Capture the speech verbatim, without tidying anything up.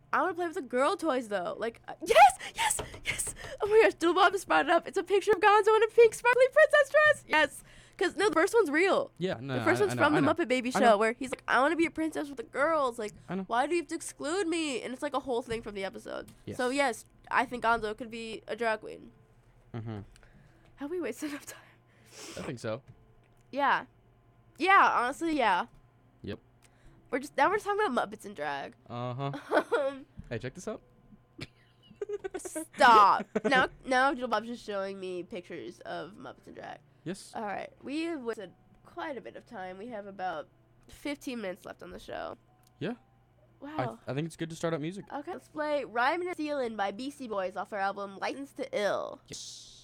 I want to play with the girl toys though. Like, uh, yes, yes, yes. Oh my gosh, Doodle Bob just brought it up. It's a picture of Gonzo in a pink sparkly princess dress. Yes, because no, the first one's real. Yeah, no, The first I, one's I know, from I the know. Muppet Baby I show know. where he's like, I want to be a princess with the girls. Like, I know. why do you have to exclude me? And it's like a whole thing from the episode. Yes. So yes, I think Gonzo could be a drag queen. Mm-hmm. Have we wasted enough time? I think so. Yeah. Yeah, honestly, yeah. Yep. We're just now we're just talking about Muppets and drag. Uh-huh. Um, Hey, check this out. Stop. now now Doodle Bob's just showing me pictures of Muppets and drag. Yes. All right. We have wasted quite a bit of time. We have about fifteen minutes left on the show. Yeah. Wow. I, th- I think it's good to start out music. Okay, let's play Rhymin' and Stealin' by Beastie Boys off their album Licensed to Ill. Yes.